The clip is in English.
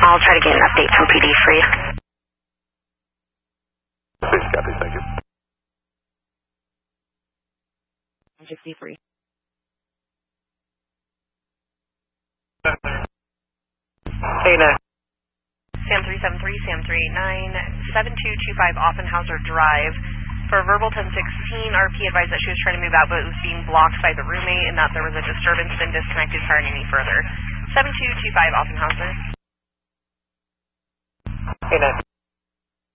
I'll try to get an update from PD for you. Please copy, thank you. 63. Hey, now. Sam 373, Sam 389, 7225 Offenhauser Drive. For verbal 1016, RP advised that she was trying to move out, but it was being blocked by the roommate and that there was a disturbance and disconnected firing any further. 7225 Offenhauser. Hey, now.